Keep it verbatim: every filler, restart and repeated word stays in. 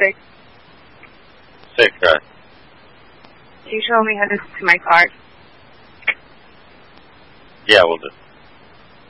six. Six, right. Can you show me how to to my card? Yeah, we'll do.